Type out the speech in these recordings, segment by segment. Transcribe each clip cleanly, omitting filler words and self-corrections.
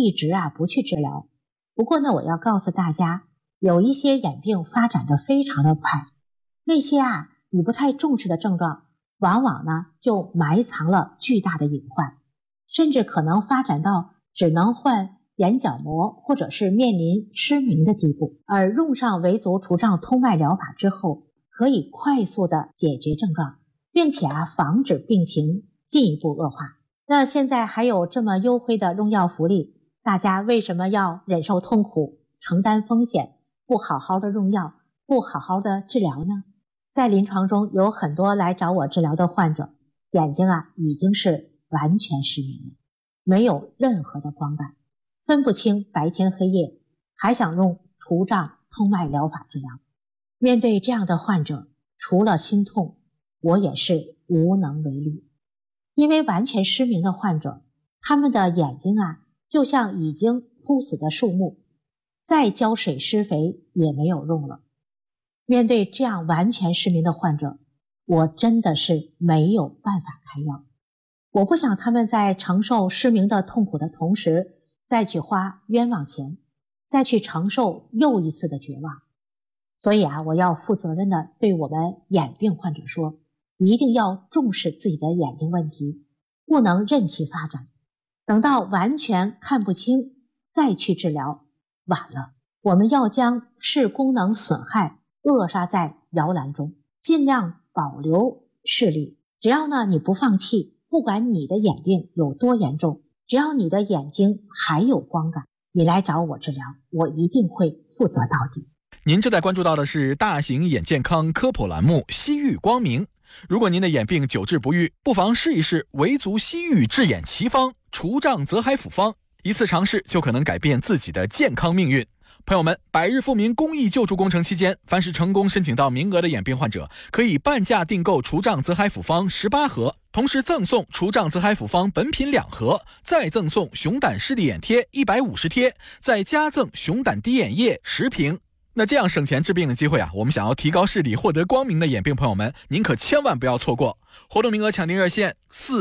一直不去治疗。不过呢，我要告诉大家，有一些眼病发展的非常的快，那些你不太重视的症状，往往呢就埋藏了巨大的隐患，甚至可能发展到只能换眼角膜或者是面临失明的地步。而用上维族除障通脉疗法之后，可以快速的解决症状，并且防止病情进一步恶化。那现在还有这么优惠的用药福利，大家为什么要忍受痛苦，承担风险，不好好的用药，不好好的治疗呢？在临床中有很多来找我治疗的患者，眼睛已经是完全失明了，没有任何的光感，分不清白天黑夜，还想用除障通脉疗法治疗。面对这样的患者，除了心痛，我也是无能为力。因为完全失明的患者，他们的眼睛就像已经枯死的树木，再浇水施肥也没有用了。面对这样完全失明的患者，我真的是没有办法开药。我不想他们在承受失明的痛苦的同时，再去花冤枉钱，再去承受又一次的绝望。所以我要负责任的对我们眼病患者说，一定要重视自己的眼睛问题，不能任其发展。等到完全看不清再去治疗，晚了。我们要将视功能损害扼杀在摇篮中，尽量保留视力。只要你不放弃，不管你的眼病有多严重，只要你的眼睛还有光感，你来找我治疗，我一定会负责到底。 您正在关注到的是大型眼健康科普栏目西域光明。如果您的眼病久治不愈，不妨试一试维族西域治眼奇方除障泽海府方，一次尝试就可能改变自己的健康命运。朋友们，百日复明公益救助工程期间，凡是成功申请到名额的眼病患者，可以半价订购除障泽海府方18盒，同时赠送除障泽海府方本品2盒，再赠送熊胆视力眼贴150贴，再加赠熊胆滴眼液10瓶。那这样省钱治病的机会我们想要提高视力，获得光明的眼病朋友们，您可千万不要错过。活动名额抢订热线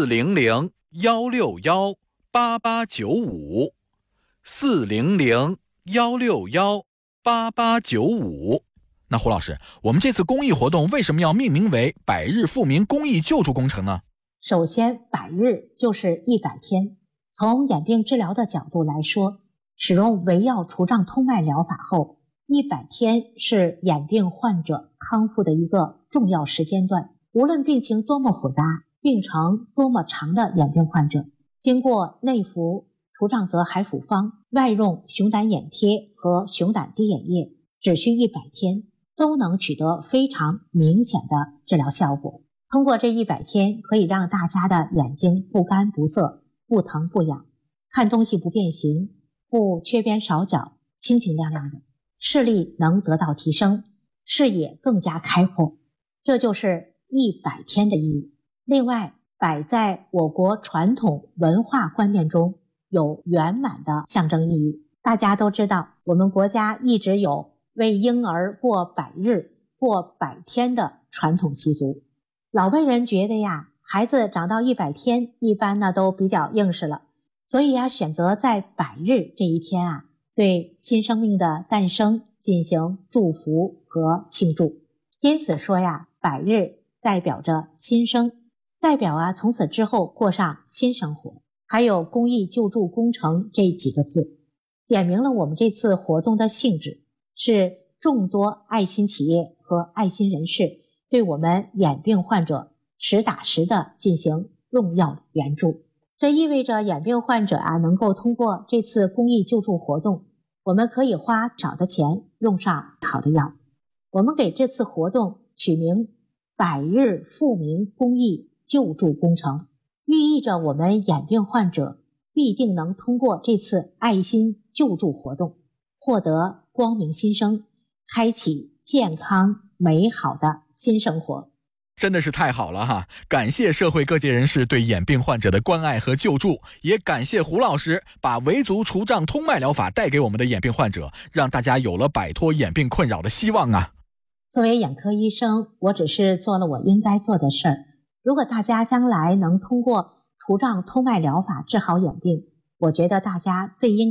400-161-8895 400-161-8895。那胡老师，我们这次公益活动为什么要命名为百日复明公益救助工程呢？ 首先，100日就是100天。从眼病治疗的角度来说，使用维药除障通脉疗法后，100天是眼病患者康复的一个重要时间段。无论病情多么复杂，病程多么长的眼病患者，经过内服除障泽海府方，外用熊胆眼贴和熊胆滴眼液，只需100天都能取得非常明显的治疗效果。通过这100天，可以让大家的眼睛不干不涩，不疼不痒，看东西不变形，不缺边少角，清清亮亮的，视力能得到提升，视野更加开阔，这就是100天的意义。另外，摆在我国传统文化观念中有圆满的象征意义。大家都知道，我们国家一直有为婴儿过100日、过100天的传统习俗。老辈人觉得孩子长到100天，一般都比较硬实了，所以选择在100日这一天对新生命的诞生进行祝福和庆祝。因此说100日代表着新生，代表从此之后过上新生活。还有公益救助工程这几个字，点明了我们这次活动的性质，是众多爱心企业和爱心人士对我们眼病患者实打实的进行用药援助。这意味着眼病患者能够通过这次公益救助活动，我们可以花少的钱用上好的药。我们给这次活动取名百日复明公益救助工程，寓意着我们眼病患者必定能通过这次爱心救助活动获得光明新生，开启健康美好的新生活。 真的是太好了哈！感谢社会各界人士对眼病患者的关爱和救助，也感谢胡老师把维族除障通脉疗法带给我们的眼病患者，让大家有了摆脱眼病困扰的希望啊！ 作为眼科医生，我只是做了我应该做的事儿。如果大家将来能通过除障通脉疗法治好眼病，我觉得大家最应